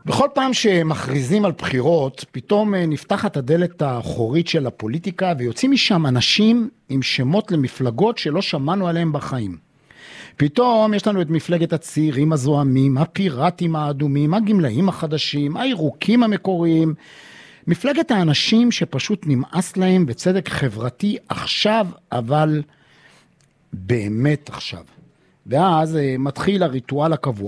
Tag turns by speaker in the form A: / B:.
A: בכל פעם שמכריזים על בחירות, פתאום נפתחת הדלת האחורית של הפוליטיקה, ויוצאים משם אנשים עם שמות למפלגות שלא שמענו עליהם בחיים. פתאום יש לנו את מפלגת הצעירים הזוהמים, הפיראטים האדומים, הגמלאים החדשים, הירוקים המקוריים, מפלגת האנשים שפשוט נמאס להם בצדק חברתי עכשיו, אבל באמת עכשיו. ואז מתחיל הריטואל הקבוע.